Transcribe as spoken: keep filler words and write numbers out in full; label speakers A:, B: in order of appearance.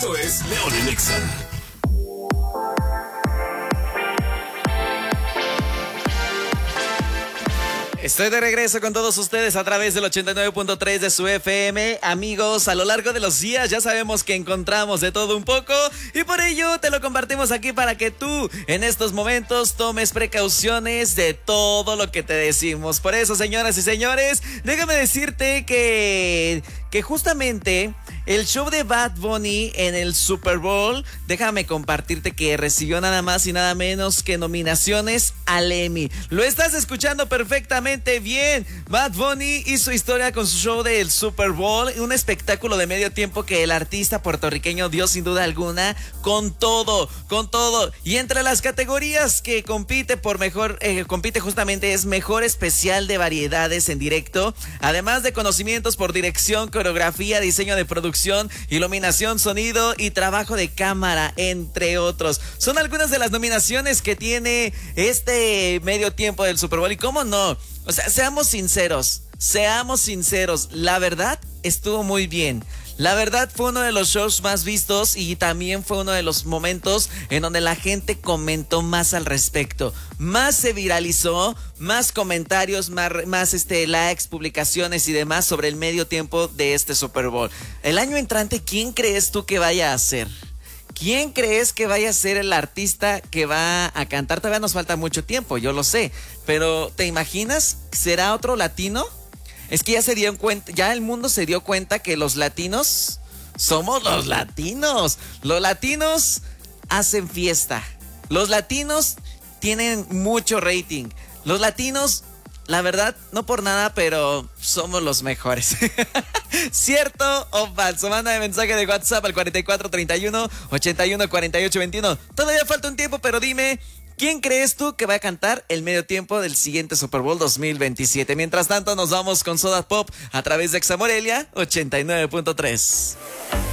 A: Esto es León en Exa.
B: Estoy de regreso con todos ustedes a través del ochenta y nueve punto tres de su F M. Amigos, a lo largo de los días ya sabemos que encontramos de todo un poco y por ello te lo compartimos aquí para que tú en estos momentos tomes precauciones de todo lo que te decimos. Por eso, señoras y señores, déjame decirte que, que justamente el show de Bad Bunny en el Super Bowl, déjame compartirte que recibió nada más y nada menos que nominaciones al Emmy. Lo estás escuchando perfectamente bien. Bad Bunny hizo historia con su show del Super Bowl, un espectáculo de medio tiempo que el artista puertorriqueño dio sin duda alguna con todo, con todo. Y entre las categorías que compite por mejor, eh, compite justamente es mejor especial de variedades en directo, además de conocimientos por dirección, coreografía, diseño de producción, iluminación, sonido y trabajo de cámara, entre otros. Son algunas de las nominaciones que tiene este medio tiempo del Super Bowl. Y cómo no, o sea, seamos sinceros, seamos sinceros, la verdad estuvo muy bien. La verdad fue uno de los shows más vistos y también fue uno de los momentos en donde la gente comentó más al respecto. Más se viralizó, más comentarios, más, más este, likes, publicaciones y demás sobre el medio tiempo de este Super Bowl. El año entrante, ¿quién crees tú que vaya a ser? ¿Quién crees que vaya a ser el artista que va a cantar? Todavía nos falta mucho tiempo, yo lo sé. Pero ¿te imaginas? ¿Será otro latino? Es que ya se dieron cuenta, ya el mundo se dio cuenta que los latinos somos los latinos. Los latinos hacen fiesta. Los latinos tienen mucho rating. Los latinos, la verdad, no por nada, pero somos los mejores. ¿Cierto o falso? Manda de mensaje de WhatsApp al cuarenta y cuatro treinta y uno ochenta y uno cuarenta y ocho veintiuno. Todavía falta un tiempo, pero dime, ¿quién crees tú que va a cantar el medio tiempo del siguiente Super Bowl dos mil veintisiete? Mientras tanto, nos vamos con Soda Pop a través de Exa Morelia ochenta y nueve punto tres.